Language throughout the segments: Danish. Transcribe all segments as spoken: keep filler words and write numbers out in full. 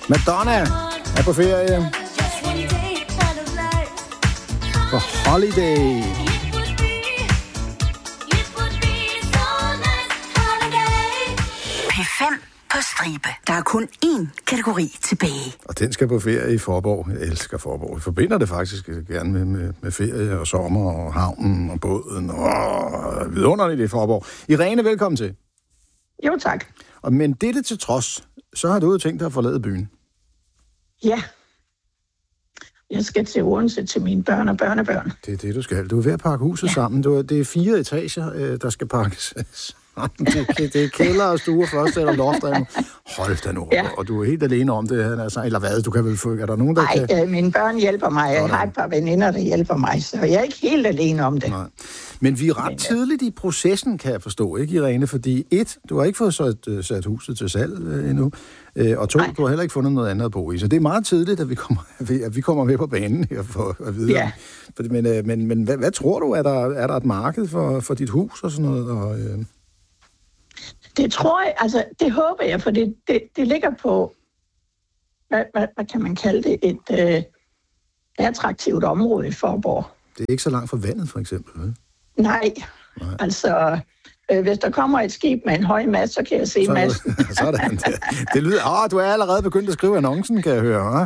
Madonna er på ferie. På holiday. P fem på stribe. Der er kun én kategori tilbage. Og den skal på ferie i Faaborg. Jeg elsker Faaborg. Jeg forbinder det faktisk gerne med, med, med ferie og sommer og havnen og båden. Og vidunderligt i Faaborg. Irene, velkommen til. Jo, tak. Og, men dette til trods, så har du jo tænkt dig at forlade byen. Ja. Jeg skal til Odense til mine børn og børnebørn. Det er det, du skal. Du er ved at pakke huset ja. sammen. Du er, det er fire etager, der skal pakkes. det, det, det er kælder og stuer først, eller loft. Hold da nu. Ja. Og du er helt alene om det. Altså, eller hvad? Du kan vel få... Er der nogen, der Nej, kan... øh, mine børn hjælper mig. Jeg har et par veninder, der hjælper mig. Så jeg er ikke helt alene om det. Nej. Men vi er ret tidligt i processen, kan jeg forstå, ikke, Irene? Fordi et, du har ikke fået sat, sat huset til salg øh, endnu. Øh, og to, Nej. du har heller ikke fundet noget andet at bo i. Så det er meget tidligt, at vi kommer, at vi kommer med på banen her for at vide. Ja. Fordi, men øh, men, men hvad, hvad tror du? Er der, er der et marked for, for dit hus og sådan noget? Og, øh... Det tror jeg, altså det håber jeg, for det, det, det ligger på, hvad, hvad, hvad kan man kalde det, et øh, attraktivt område i Faaborg. Det er ikke så langt fra vandet, for eksempel, vel? Nej, Nej. altså øh, hvis der kommer et skib med en høj mast, så kan jeg se så, masten. Sådan. Det, det lyder, åh, du er allerede begyndt at skrive annoncen, kan jeg høre.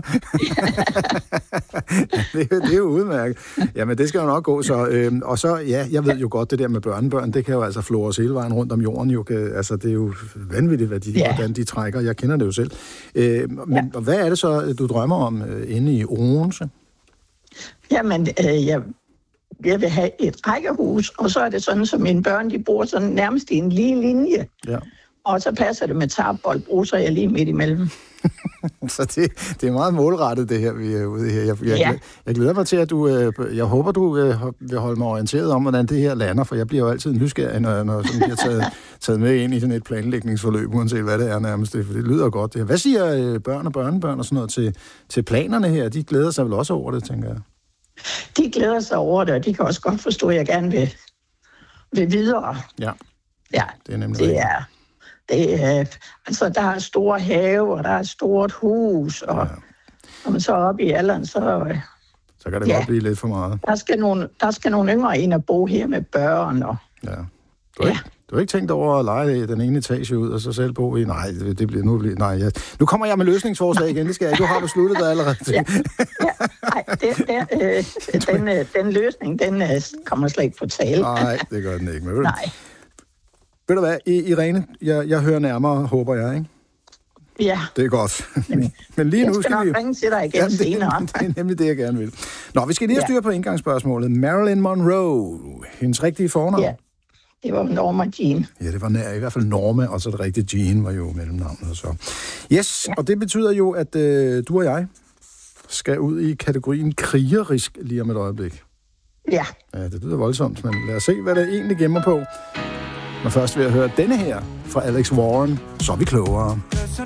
det, det er jo udmærket. Jamen, det skal jo nok gå. Så, øh, og så, ja, jeg ved jo godt, det der med børnebørn, det kan jo altså flå os hele vejen rundt om jorden. Jo, kan, altså, det er jo vanvittigt, hvad de, ja. hvordan de trækker. Jeg kender det jo selv. Øh, men ja. Hvad er det så, du drømmer om øh, inde i Odense? Jamen, øh, jeg... Jeg vil have et rækkehus, og så er det sådan, som mine børn, de bor sådan nærmest i en lige linje. Ja. Og så passer det med tarpboldbrug, så er jeg lige midt imellem. Så det, det er meget målrettet, det her, vi er ude i her. Jeg, jeg, ja. jeg, jeg glæder mig til, at du... Jeg håber, du vil holde mig orienteret om, hvordan det her lander, for jeg bliver jo altid nysgerrig, når, når sådan bliver taget, taget med ind i sådan et planlægningsforløb, uanset hvad det er nærmest. For det lyder godt, det her. Hvad siger børn og børnebørn og sådan noget til, til planerne her? De glæder sig vel også over det, tænker jeg. De glæder sig over det, og de kan også godt forstå, at jeg gerne vil, vil videre. Ja, ja det er nemlig det er, det er, altså, der er store have, og der er et stort hus, og ja. Når man så er oppe i alderen, så... Så kan det ja, godt blive lidt for meget. Der skal, nogle, der skal nogle yngre ind og bo her med børn, og... Ja. Du har, ja. ikke, du har ikke tænkt over at lege den ene etage ud, og så selv bo i... Nej, det, det bliver nu... Bliver, nej, ja. Nu kommer jeg med løsningsforslag igen, det skal jeg ikke. Du har besluttet dig allerede. ja. Ja. Nej, det, det, øh, den, øh, den løsning, den øh, kommer slet ikke på tale. Nej, det gør den ikke. Men, nej. Ved du hvad, Irene, jeg, jeg hører nærmere, håber jeg, ikke? Ja. Det er godt. Men lige jeg nu skal, skal vi... nok ringe til dig igen ja, senere. Det, det er nemlig det, jeg gerne vil. Nå, vi skal lige have styr på indgangsspørgsmålet. Marilyn Monroe, hendes rigtige fornavn? Ja, det var Norma Jean. Ja, det var nær, i hvert fald Norma, og så det rigtige Jean var jo mellemnavnet. Så. Yes, ja. Og det betyder jo, at øh, du og jeg skal ud i kategorien krigerisk lige om et øjeblik. Ja. Ja, det lyder voldsomt, men lad os se, hvad det egentlig gemmer på. Men først vil jeg høre denne her fra Alex Warren, så er vi klogere.